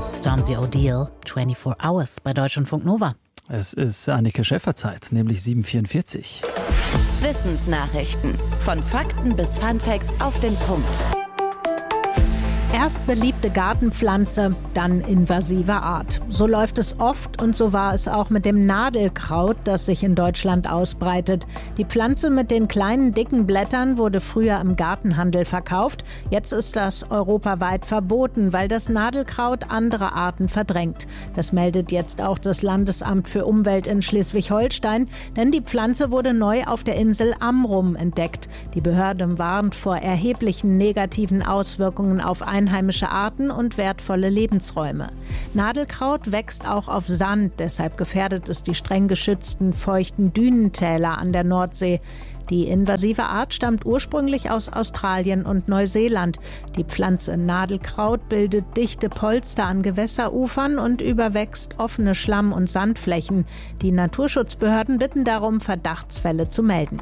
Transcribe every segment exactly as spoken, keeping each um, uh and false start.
Stormzy O'Deal, vierundzwanzig Hours bei Deutschlandfunk Nova. Es ist Annike Schäferzeit, nämlich sieben Uhr vierundvierzig. Wissensnachrichten. Von Fakten bis Funfacts auf den Punkt. Erst beliebte Gartenpflanze, dann invasive Art. So läuft es oft und so war es auch mit dem Nadelkraut, das sich in Deutschland ausbreitet. Die Pflanze mit den kleinen, dicken Blättern wurde früher im Gartenhandel verkauft. Jetzt ist das europaweit verboten, weil das Nadelkraut andere Arten verdrängt. Das meldet jetzt auch das Landesamt für Umwelt in Schleswig-Holstein, denn die Pflanze wurde neu auf der Insel Amrum entdeckt. Die Behörde warnt vor erheblichen negativen Auswirkungen auf einheimische Arten und wertvolle Lebensräume. Nadelkraut wächst auch auf Sand, deshalb gefährdet es die streng geschützten, feuchten Dünentäler an der Nordsee. Die invasive Art stammt ursprünglich aus Australien und Neuseeland. Die Pflanze Nadelkraut bildet dichte Polster an Gewässerufern und überwächst offene Schlamm- und Sandflächen. Die Naturschutzbehörden bitten darum, Verdachtsfälle zu melden.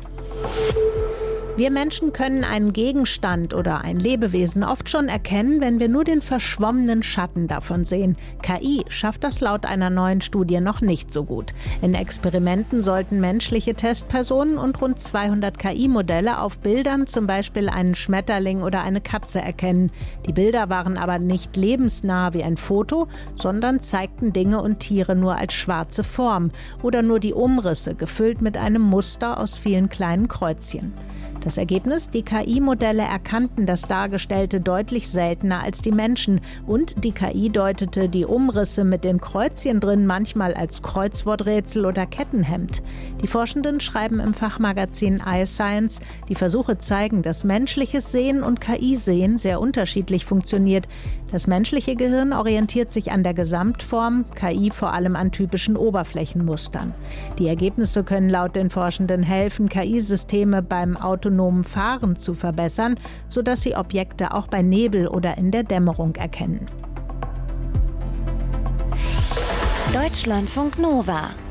Wir Menschen können einen Gegenstand oder ein Lebewesen oft schon erkennen, wenn wir nur den verschwommenen Schatten davon sehen. K I schafft das laut einer neuen Studie noch nicht so gut. In Experimenten sollten menschliche Testpersonen und rund zweihundert K I-Modelle auf Bildern zum Beispiel einen Schmetterling oder eine Katze erkennen. Die Bilder waren aber nicht lebensnah wie ein Foto, sondern zeigten Dinge und Tiere nur als schwarze Form oder nur die Umrisse, gefüllt mit einem Muster aus vielen kleinen Kreuzchen. Das Ergebnis: Die K I-Modelle erkannten das Dargestellte deutlich seltener als die Menschen und die K I deutete die Umrisse mit den Kreuzchen drin manchmal als Kreuzworträtsel oder Kettenhemd. Die Forschenden schreiben im Fachmagazin iScience, die Versuche zeigen, dass menschliches Sehen und K I-Sehen sehr unterschiedlich funktioniert. Das menschliche Gehirn orientiert sich an der Gesamtform, K I vor allem an typischen Oberflächenmustern. Die Ergebnisse können laut den Forschenden helfen, K I-Systeme beim autonomen Fahren zu verbessern, sodass sie Objekte auch bei Nebel oder in der Dämmerung erkennen. Deutschlandfunk Nova.